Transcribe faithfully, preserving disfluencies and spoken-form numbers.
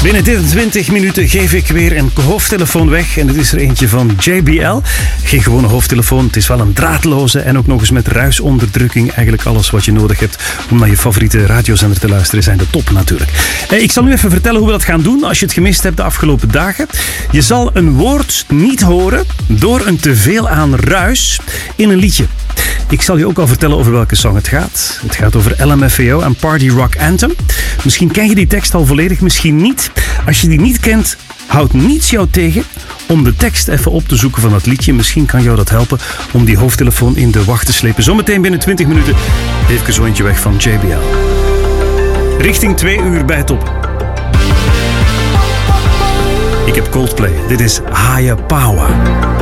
Binnen twintig minuten geef ik weer een hoofdtelefoon weg. En dit is er eentje van J B L. Geen gewone hoofdtelefoon, het is wel een draadloze. En ook nog eens met ruisonderdrukking. Eigenlijk alles wat je nodig hebt om naar je favoriete radiozender te luisteren zijn de top natuurlijk. Ik zal nu even vertellen hoe we dat gaan doen als je het gemist hebt de afgelopen dagen. Je zal een woord niet horen door een teveel aan ruis in een liedje. Ik zal je ook al vertellen over welke song het gaat. Het gaat over L M F A O en Party Rock Anthem. Misschien ken je die tekst al volledig, misschien niet. Als je die niet kent, houdt niets jou tegen om de tekst even op te zoeken van dat liedje. Misschien kan jou dat helpen om die hoofdtelefoon in de wacht te slepen. Zometeen binnen twintig minuten even zo eentje weg van J B L. Richting twee uur bij top. Ik heb Coldplay. Dit is Higher Power.